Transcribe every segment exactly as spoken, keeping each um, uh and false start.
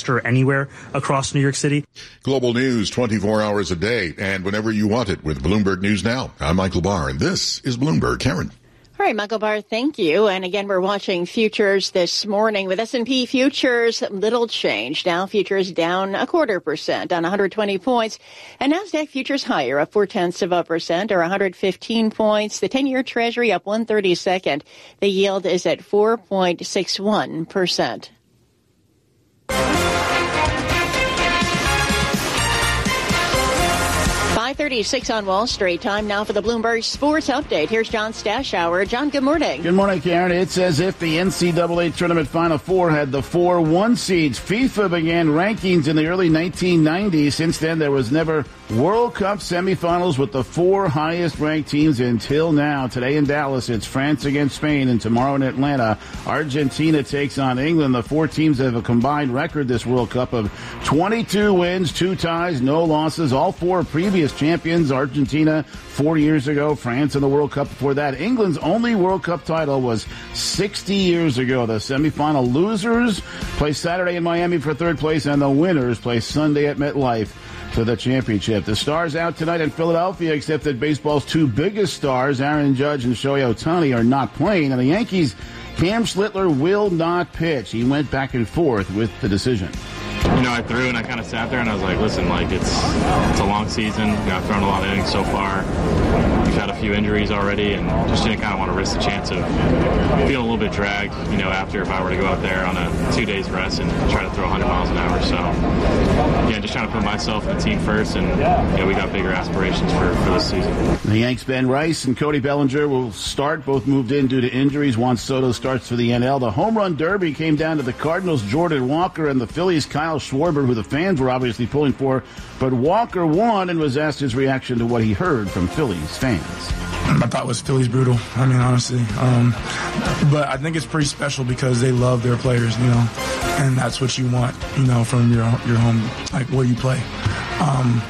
or anywhere across New York City. Global news twenty-four hours a day and whenever you want it with Bloomberg News Now. I'm Michael Barr, and this is Bloomberg. Karen. All right, Michael Barr, thank you. And again, we're watching futures this morning with S and P futures, little change. Dow futures down a quarter percent on one hundred twenty points. And NASDAQ futures higher, up four tenths of a percent or one hundred fifteen points. The ten-year Treasury up one thirty-second. The yield is at four point six one percent. five thirty-six on Wall Street. Time now for the Bloomberg Sports Update. Here's John Stashower. John, good morning. Good morning, Karen. It's as if the N C double A Tournament Final Four had the four one seeds. FIFA began rankings in the early nineteen nineties. Since then, there was never World Cup semifinals with the four highest-ranked teams until now. Today in Dallas, it's France against Spain, and tomorrow in Atlanta, Argentina takes on England. The four teams have a combined record this World Cup of twenty-two wins, two ties, no losses. All four previous champions, Argentina four years ago, France in the World Cup before that. England's only World Cup title was sixty years ago. The semifinal losers play Saturday in Miami for third place, and the winners play Sunday at MetLife for the championship. The Stars out tonight in Philadelphia, except that baseball's two biggest stars, Aaron Judge and Shohei Ohtani, are not playing. And the Yankees, Cam Schlittler will not pitch. He went back and forth with the decision. You know, I threw and I kind of sat there and I was like, listen, like it's it's a long season. You know, I've thrown a lot of innings so far. We've had a few injuries already and just didn't kind of want to risk the chance of feeling a little bit dragged, you know, after if I were to go out there on a two days rest and try to throw one hundred miles an hour. So, yeah, just trying to put myself and the team first, and, you know, we got bigger aspirations for, for this season. The Yanks, Ben Rice and Cody Bellinger will start. Both moved in due to injuries. Juan Soto starts for the N L. The home run derby came down to the Cardinals' Jordan Walker and the Phillies' Kyle Schwarber, who the fans were obviously pulling for. But Walker won and was asked his reaction to what he heard from Phillies fans. I thought it was Phillies brutal, I mean, honestly. Um, but I think it's pretty special because they love their players, you know, and that's what you want, you know, from your your home, like where you play. Um,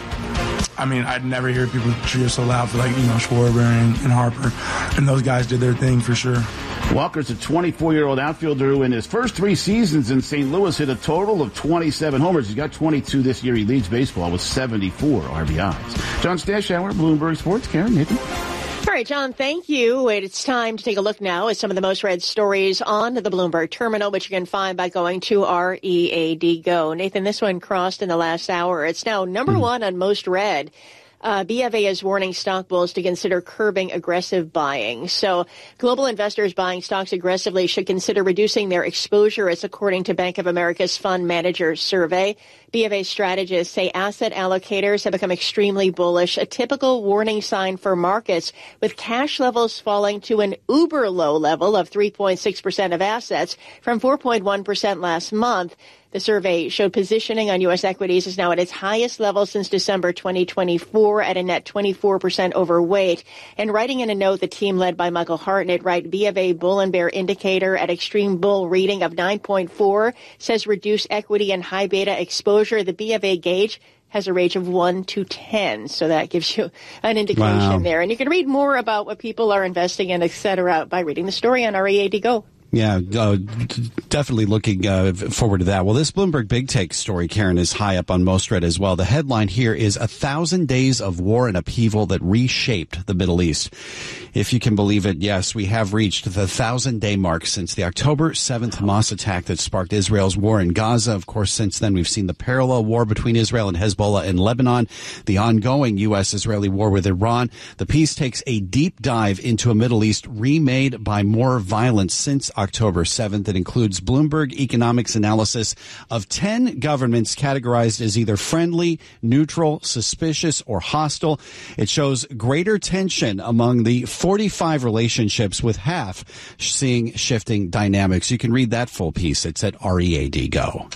I mean, I'd never hear people cheer so loud for, like, you know, Schwarber and, and Harper, and those guys did their thing for sure. Walker's a twenty-four-year-old outfielder who in his first three seasons in Saint Louis hit a total of twenty-seven homers. He's got twenty-two this year. He leads baseball with seventy-four R B Is. John Stashower, Bloomberg Sports. Karen, Nathan. All right, John, thank you. It's time to take a look now at some of the most read stories on the Bloomberg terminal, which you can find by going to R E A D Go. Nathan, this one crossed in the last hour. It's now number mm. one on most read. Uh, B of A is warning stock bulls to consider curbing aggressive buying. So global investors buying stocks aggressively should consider reducing their exposure, as according to Bank of America's Fund Manager Survey. B of A strategists say asset allocators have become extremely bullish, a typical warning sign for markets, with cash levels falling to an uber low level of three point six percent of assets from four point one percent last month. The survey showed positioning on U S equities is now at its highest level since December twenty twenty-four at a net twenty-four percent overweight. And writing in a note, the team led by Michael Hartnett write B of A bull and bear indicator at extreme bull reading of nine point four says reduce equity and high beta exposure. The B of A gauge has a range of one to ten. So that gives you an indication wow. there. And you can read more about what people are investing in, et cetera, by reading the story on R E A D Go. Yeah, uh, definitely looking uh, forward to that. Well, this Bloomberg Big Take story, Karen, is high up on most read as well. The headline here is A Thousand Days of War and Upheaval That Reshaped the Middle East. If you can believe it, yes, we have reached the thousand-day mark since the October seventh Hamas attack that sparked Israel's war in Gaza. Of course, since then, we've seen the parallel war between Israel and Hezbollah in Lebanon, the ongoing U S-Israeli war with Iran. The piece takes a deep dive into a Middle East remade by more violence since October seventh. It includes Bloomberg Economics analysis of ten governments categorized as either friendly, neutral, suspicious, or hostile. It shows greater tension among the forty-five relationships, with half seeing shifting dynamics. You can read that full piece. It's at R E A D Go.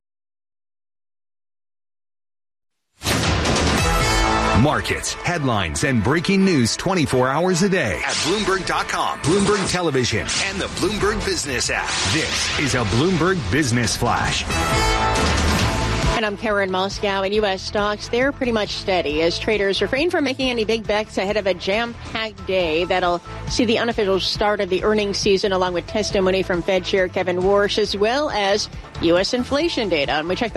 Markets, headlines, and breaking news twenty-four hours a day at Bloomberg dot com, Bloomberg Television, and the Bloomberg Business app. This is a Bloomberg Business Flash. And I'm Karen Moscow. In U S stocks, they're pretty much steady as traders refrain from making any big bets ahead of a jam-packed day that'll see the unofficial start of the earnings season, along with testimony from Fed Chair Kevin Warsh, as well as U S inflation data. And we check